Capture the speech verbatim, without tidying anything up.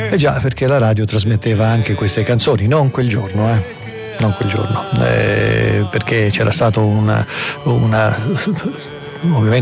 Eh già, perché la radio trasmetteva anche queste canzoni, non quel giorno, eh. Non quel giorno, eh, perché c'era stato una, una ovviamente